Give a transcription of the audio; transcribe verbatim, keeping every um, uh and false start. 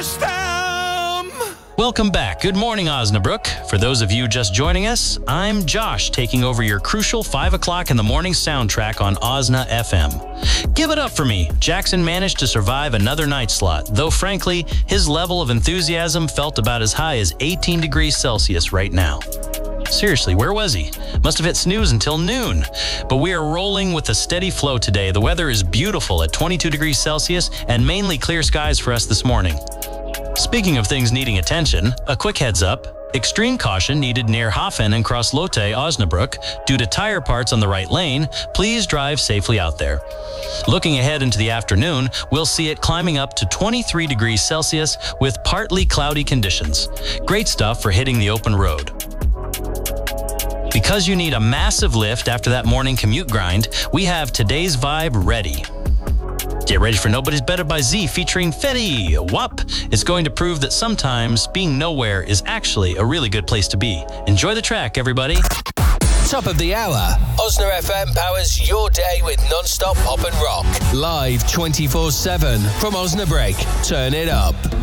system. Welcome back. Good morning, Osnabrück. For those of you just joining us, I'm Josh, taking over your crucial five o'clock in the morning soundtrack on Osna F M. Give it up for me. Jackson managed to survive another night slot, though frankly, his level of enthusiasm felt about as high as eighteen degrees Celsius right now. Seriously, where was he? Must have hit snooze until noon. But we are rolling with a steady flow today. The weather is beautiful at twenty-two degrees Celsius and mainly clear skies for us this morning. Speaking of things needing attention, a quick heads up. Extreme caution needed near Hafen and Crosslote, Osnabrück. Due to tire parts on the right lane, please drive safely out there. Looking ahead into the afternoon, we'll see it climbing up to twenty-three degrees Celsius with partly cloudy conditions. Great stuff for hitting the open road. Because you need a massive lift after that morning commute grind, we have today's vibe ready. Get ready for Nobody's Better by Z featuring Fetty Wap. It's going to prove that sometimes being nowhere is actually a really good place to be. Enjoy the track, everybody. Top of the hour. Osna F M powers your day with non-stop pop and rock. Live twenty-four seven from Osnabrück. Turn it up.